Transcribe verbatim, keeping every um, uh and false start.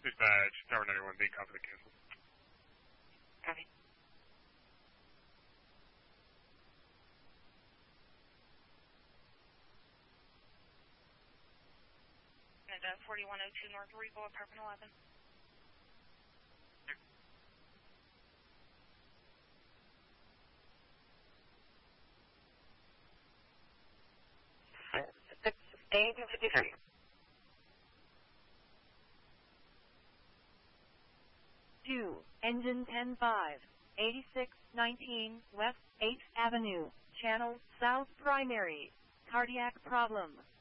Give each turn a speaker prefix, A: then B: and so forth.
A: Dispatch, Tower ninety-one, B, copy the cancel.
B: Copy. And uh, forty-one oh two North Regal, apartment eleven. six eight fifty-three.
C: two, engine ten five, eighty-six nineteen West eighth Avenue, channel south primary, cardiac problem.